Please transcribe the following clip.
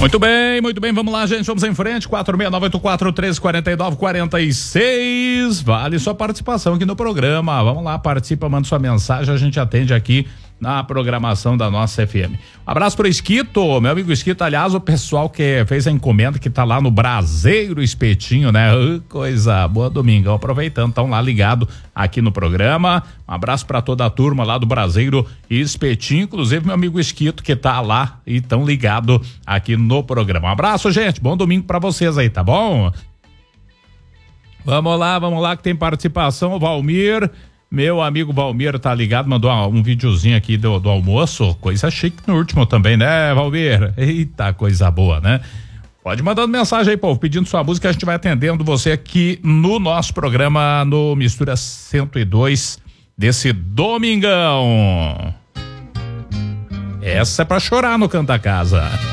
Muito bem, vamos lá, gente, vamos em frente, 46984134946, vale sua participação aqui no programa, vamos lá, participa, manda sua mensagem, a gente atende aqui na programação da nossa FM. Um abraço pro Esquito, meu amigo Esquito, aliás, o pessoal que fez a encomenda que tá lá no Braseiro Espetinho, né? Coisa boa, domingão, aproveitando, tão lá ligado aqui no programa. Um abraço para toda a turma lá do Braseiro Espetinho, inclusive meu amigo Esquito que tá lá e tão ligado aqui no programa. Um abraço, gente, bom domingo para vocês aí, tá bom? Vamos lá que tem participação, o Valmir. Meu amigo Valmir tá ligado, mandou um videozinho aqui do almoço, coisa chique no último também, né, Valmir? Eita, coisa boa, né? Pode mandando mensagem aí, povo, pedindo sua música, a gente vai atendendo você aqui no nosso programa, no Mistura 102 desse domingão. Essa é pra chorar no Canta Casa.